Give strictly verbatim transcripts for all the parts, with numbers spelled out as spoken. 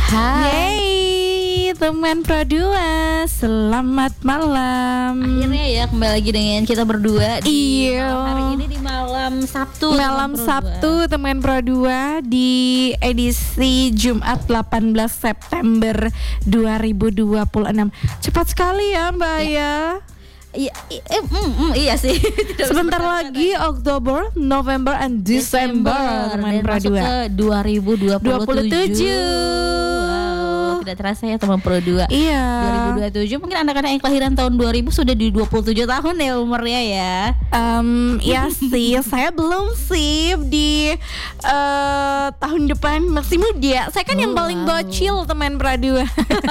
Hai teman Pro dua, selamat malam. Akhirnya ya kembali lagi dengan kita berdua di Iya. malam hari ini di malam Sabtu. Malam teman Pro Sabtu dua. teman Pro dua di edisi Jumat delapan belas September dua ribu dua puluh enam. Cepat sekali ya Mbak ya. Iya, i- eh, mm, mm, iya sih. Tidak Sebentar bisa lagi Oktober, November, and Desember teman dan Pro masuk dua. ke dua ribu dua puluh tujuh. Wow, tidak terasa ya teman Pro dua. Iya. dua ribu dua puluh tujuh mungkin anak-anak yang kelahiran tahun dua ribu sudah di dua puluh tujuh tahun ya umurnya ya. Um, ya sih, saya belum sih di uh, tahun depan masih muda. Saya kan yang Oh, paling wow. bocil teman Pro dua.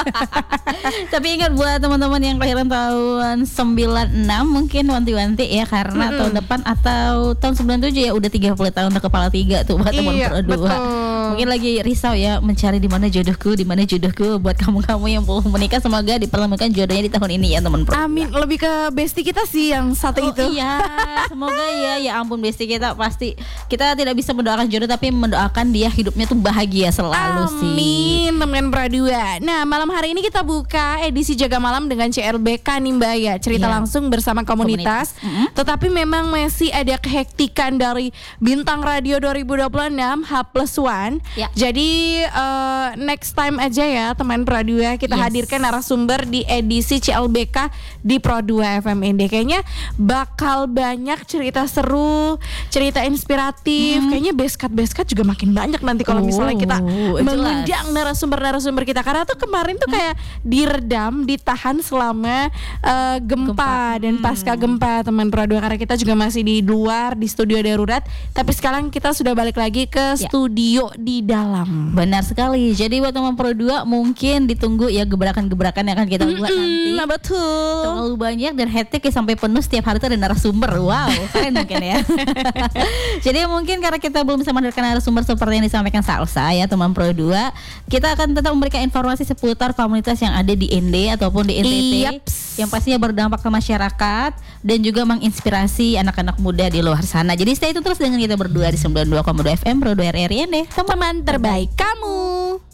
Tapi ingat buat teman-teman yang kelahiran tahun sembilan enam mungkin wanti-wanti ya karena Mm-mm. tahun depan atau tahun sembilan tujuh ya udah tiga puluh tahun udah kepala tiga tuh buat teman Iya, Pro dua. betul. Mungkin lagi risau ya mencari di mana jodohku, di mana jodohku buat kamu-kamu yang belum menikah semoga dipertemukan jodohnya di tahun ini ya teman Pro. Amin. Lebih ke bestie kita sih yang satu Oh, itu. iya, semoga ya ya ampun besti kita pasti kita tidak bisa mendoakan jodoh tapi mendoakan dia hidupnya tuh bahagia selalu sih. Amin teman Pro dua. Nah malam hari ini kita buka edisi Jaga Malam dengan C L B K nih Mbak ya. Cerita Iya. langsung bersama komunitas, Komunitas. Mm-mm. Tetapi memang masih ada kehektikan dari Bintang Radio dua ribu dua puluh enam H plus one. Ya. Jadi uh, next time aja ya teman Pro dua kita Yes. hadirkan narasumber di edisi C L B K di Pro dua F M Ind. Kayaknya bakal banyak cerita seru, cerita inspiratif. Kayaknya beskat beskat juga makin banyak nanti kalau Oh, misalnya kita jelas. mengundang narasumber-narasumber kita, karena tuh kemarin tuh kayak diredam, ditahan selama uh, gempa, Gempa. dan pasca gempa teman Pro dua, karena kita juga masih di luar di studio darurat, tapi sekarang kita sudah balik lagi ke Ya. studio di dalam. Benar sekali. Jadi buat teman Pro dua mungkin ditunggu ya gebrakan-gebrakan yang akan kita buat nanti. Nah betul. Terlalu banyak dan hektik ya, sampai penuh setiap hari tuh ada narasumber. Wow, keren mungkin ya. Jadi mungkin karena kita belum bisa menghadirkan narasumber seperti yang disampaikan Salsa ya teman Pro dua, kita akan tetap memberikan informasi seputar komunitas yang ada di N D ataupun di N T T Yaps. yang pastinya berdampak ke masyarakat dan juga menginspirasi anak-anak muda di luar sana. Jadi stay tune terus dengan kita berdua di sembilan puluh dua koma dua F M Pro dua R R I N D. Teman terbaik kamu.